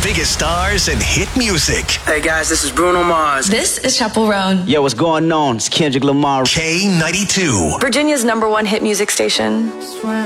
biggest stars and hit music. Hey guys, this is Bruno Mars. This is Chappell Roan. Yo, what's going on? It's Kendrick Lamar. K92. Virginia's #1 hit music station.